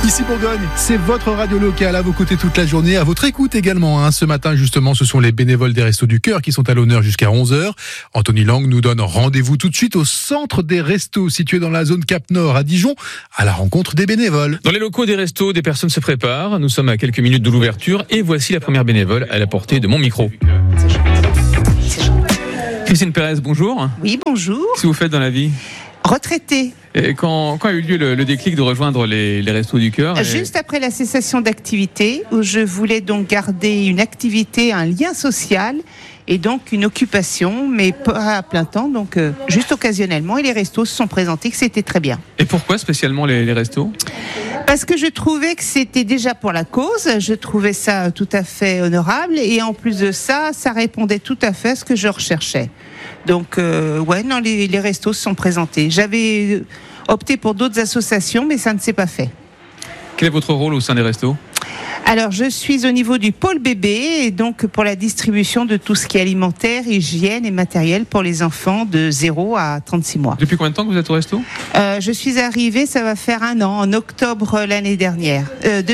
Ici Bourgogne, c'est votre radio locale à vos côtés toute la journée, à votre écoute également. Ce matin, justement, ce sont les bénévoles des Restos du Cœur qui sont à l'honneur jusqu'à 11h. Anthony Lang nous donne rendez-vous tout de suite au centre des restos situé dans la zone Cap Nord à Dijon, à la rencontre des bénévoles. Dans les locaux des restos, des personnes se préparent. Nous sommes à quelques minutes de l'ouverture et voici la première bénévole à la portée de mon micro. Christine Pérez, bonjour. Oui, bonjour. Qu'est-ce que vous faites dans la vie ? Retraitée. Et quand a eu lieu le déclic de rejoindre les Restos du Cœur Juste après la cessation d'activité, où je voulais donc garder une activité, un lien social et donc une occupation, mais pas à plein temps, donc juste occasionnellement. Et les restos se sont présentés que c'était très bien. Et pourquoi spécialement les restos ? Parce que je trouvais que c'était déjà pour la cause, je trouvais ça tout à fait honorable et en plus de ça, ça répondait tout à fait à ce que je recherchais. Donc les restos se sont présentés. J'avais opté pour d'autres associations, mais ça ne s'est pas fait. Quel est votre rôle au sein des restos ? Alors, je suis au niveau du pôle bébé et donc pour la distribution de tout ce qui est alimentaire, hygiène et matériel pour les enfants de 0 à 36 mois. Depuis combien de temps que vous êtes au resto ? Je suis arrivée, ça va faire 1 an, en octobre l'année dernière,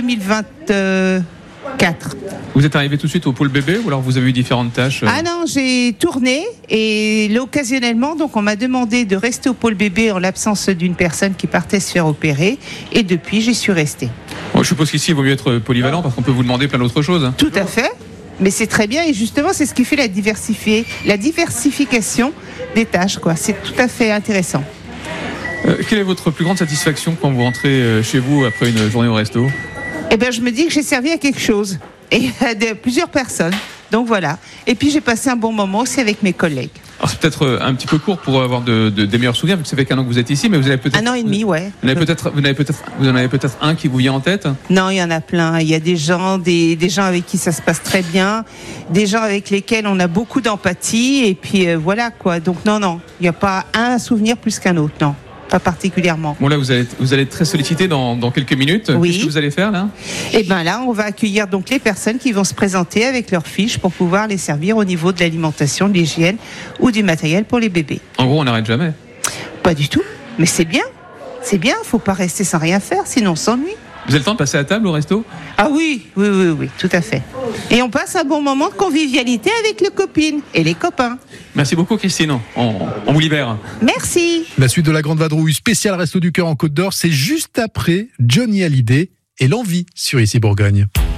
2024. Vous êtes arrivé tout de suite au pôle bébé ou alors vous avez eu différentes tâches ? Ah non, j'ai tourné et occasionnellement, donc on m'a demandé de rester au pôle bébé en l'absence d'une personne qui partait se faire opérer et depuis j'y suis restée. Bon, je suppose qu'ici il vaut mieux être polyvalent parce qu'on peut vous demander plein d'autres choses. Tout à fait, mais c'est très bien et justement c'est ce qui fait la diversification des tâches, quoi. C'est tout à fait intéressant. Quelle est votre plus grande satisfaction quand vous rentrez chez vous après une journée au resto ? Eh bien, je me dis que j'ai servi à quelque chose et à plusieurs personnes. Donc voilà. Et puis j'ai passé un bon moment aussi avec mes collègues. Alors c'est peut-être un petit peu court pour avoir des meilleurs souvenirs, vu que ça fait qu'1 an que vous êtes ici, mais vous avez peut-être 1 an et demi, ouais. Vous en avez peut-être un qui vous vient en tête ? Non, il y en a plein. Il y a des gens avec qui ça se passe très bien, des gens avec lesquels on a beaucoup d'empathie, et puis voilà quoi. Donc non, il n'y a pas un souvenir plus qu'un autre, non. Pas particulièrement. Bon là, vous allez être très sollicité dans quelques minutes. Oui. Qu'est-ce que vous allez faire là ? Eh bien là, on va accueillir donc les personnes qui vont se présenter avec leurs fiches pour pouvoir les servir au niveau de l'alimentation, de l'hygiène ou du matériel pour les bébés. En gros, on n'arrête jamais. Pas du tout, mais c'est bien. C'est bien, faut pas rester sans rien faire, sinon on s'ennuie. Vous avez le temps de passer à table au resto ? Ah oui, tout à fait. Et on passe un bon moment de convivialité avec les copines et les copains. Merci beaucoup Christine, on vous libère. Merci. La suite de la Grande Vadrouille spéciale Resto du Cœur en Côte d'Or, c'est juste après Johnny Hallyday et l'envie sur Ici Bourgogne.